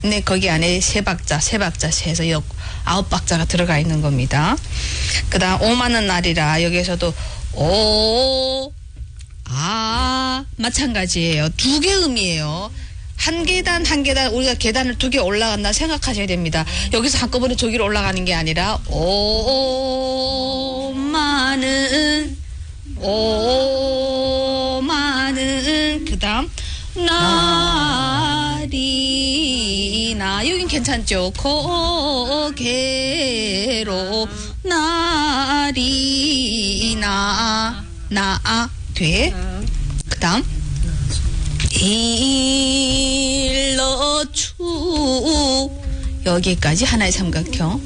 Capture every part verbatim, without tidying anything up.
네, 거기 안에 세 박자, 세 박자씩 해서 역 아홉 박자가 들어가 있는 겁니다. 그 다음 오마는 날이라 여기에서도 오, 아, 마찬가지예요. 두 개 음이에요. 한 계단 한 계단 우리가 계단을 두 개 올라간다 생각하셔야 됩니다. 여기서 한꺼번에 저기로 올라가는 게 아니라 오마는 오마는 그 다음 날이나 여긴 괜찮죠. 고개로 날이나 나 뒤에 그 다음 일러추 여기까지 하나의 삼각형.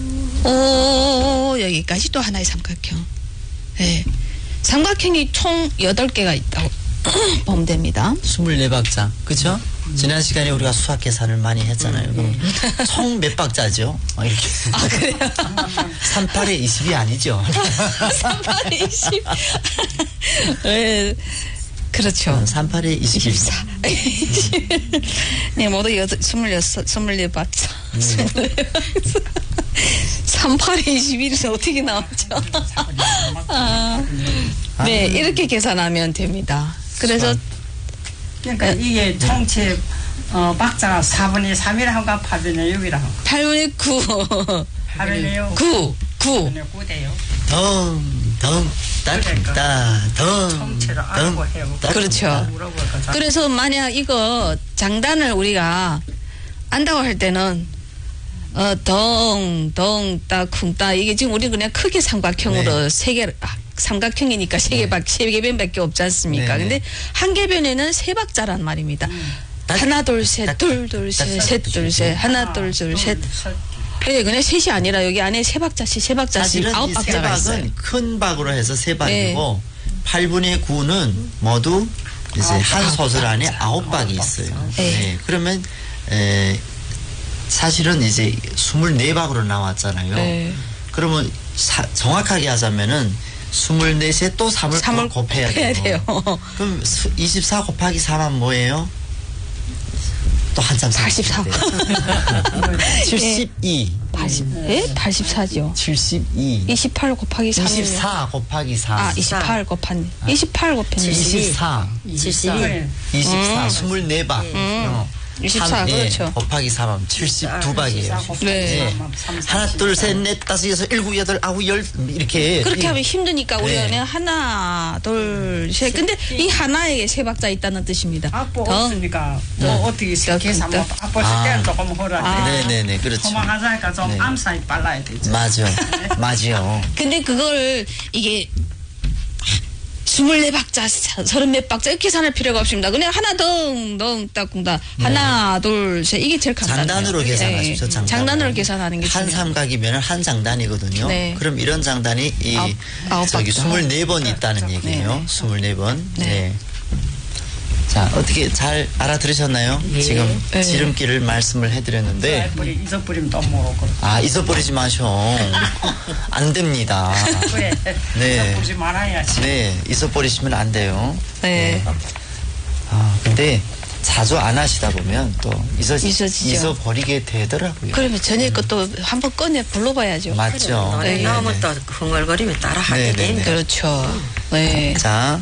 오 여기까지 또 하나의 삼각형. 네. 삼각형이 총 여덟 개가 있다고 보면 됩니다. 스물네 박자. 그쵸? 지난 시간에 우리가 수학 계산을 많이 했잖아요. 음. 총 몇 박자죠? 이렇게. 아, 그래요? 삼팔에 이십이 아니죠? 삼팔에 이십. 네. 그렇죠. 삼팔에 이십사. 네, 모두 여덟, 스물여섯, 스물네 박자. 삼팔에 이십일에서 어떻게 나왔죠? 아, 네, 이렇게 계산하면 됩니다. 그래서. 그러니까 이게 총체, 어, 박자가 사분의 삼이라고 하고 팔분의 육이라고. 팔분의 구. 팔분의 육. 구. 구. 팔분의 구 돼요. 덩, 덩, 따, 따, 덩. 총체를 알고 해요. 그렇죠. 그래서 만약 이거 장단을 우리가 안다고 할 때는 어, 덩, 덩, 따, 쿵, 따. 이게 지금 우리 그냥 크게 삼각형으로 네. 세 개, 아, 삼각형이니까 세 개, 네. 세 개변밖에 없지 않습니까? 네. 근데 한 개변에는 세 박자란 말입니다. 음. 하나, 둘, 셋, 둘, 둘, 셋, 셋, 둘, 셋, 하나, 둘, 둘, 셋. 예, 그냥 셋이 아니라 여기 안에 세 박자씩, 세 박자씩 아홉 박자가 있어요. 사실은 큰 박으로 해서 세 박이고, 네. 팔분의 구는 모두 이제 한 소설 안에 아홉 박이 있어요. 네. 네. 그러면, 에, 사실은 이제 스물네 박으로 나왔잖아요. 네. 그러면 사, 정확하게 하자면은 스물넷에 또 삼을, 삼을 곱해야 돼요. 돼요. 그럼 이십사 곱하기 삼은 뭐예요? 또 한참 팔십사. 칠십이. 팔십, 예? 팔십사죠. 칠십이. 이십팔 곱하기 삼. 이십사 곱하기 사. 아, 이십팔 곱한. 이십팔 곱한. 이십사. 칠십이. 이십사. 음. 스물네 박. 음. 이십사, 삼, 그렇죠. 예, 곱하기 삼하면 칠십이 박이에요. 네. 네. 하나, 둘, 셋, 넷, 다섯, 여섯, 일곱, 여덟, 아홉, 열, 이렇게. 그렇게 이, 하면 힘드니까 우리가 네. 그냥 하나, 둘, 셋. 근데 이 하나에 세 박자 있다는 뜻입니다. 아빠 없으니까 뭐 어떻게 계산 못 아빠 쓸 때는 조금 허란데. 네네네, 그렇죠. 도망하자니까 좀 네. 암살이 빨라야 되죠. 맞아. 맞아요. 근데 그걸 이게 스물네 박자, 서른 몇 박자 이렇게 계산할 필요가 없습니다. 그냥 하나 덩, 덩, 따꿍다. 하나, 네. 둘, 셋. 이게 제일 간단해요. 장단으로 계산하십시오. 네. 장단으로. 장단으로 계산하는 게 한 중요해요. 삼각이면 한 장단이거든요. 네. 그럼 이런 장단이 이 아홉, 아홉 저기 박자. 스물네 번 있다는 네. 얘기예요. 네. 스물네 번. 네. 네. 자, 어떻게 잘 알아들으셨나요? 예. 지금 네. 지름길을 말씀을 해드렸는데. 잊어버리면 또 모르고. 아, 잊어버리지 마셔. 안 됩니다. 그래. 네. 잊어버리지 말아야지. 네, 잊어버리시면 안 돼요. 네. 네. 아, 근데 자주 안 하시다 보면 또 잊어, 잊어지죠. 잊어버리게 되더라고요. 그러면 저녁 것도 한번 꺼내 불러봐야죠. 맞죠. 노래 네. 나오면 또 흥얼거리면 따라 하게 네, 네, 됩니다. 그렇죠. 네. 자,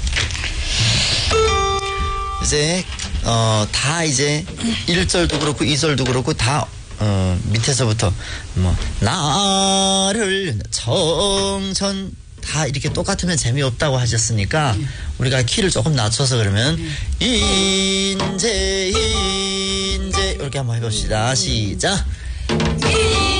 이제 어, 다 이제 일 절도 그렇고 이 절도 그렇고 다 어, 밑에서부터 뭐 나를 청천 다 이렇게 똑같으면 재미없다고 하셨으니까 우리가 키를 조금 낮춰서 그러면 인제 인제 이렇게 한번 해봅시다. 시작.